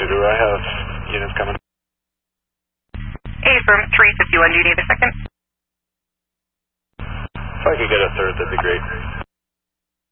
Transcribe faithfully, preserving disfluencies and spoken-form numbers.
Zulu, I have units coming. Hey, from three fifty-one, do you need a second? If I could get a third, that'd be great.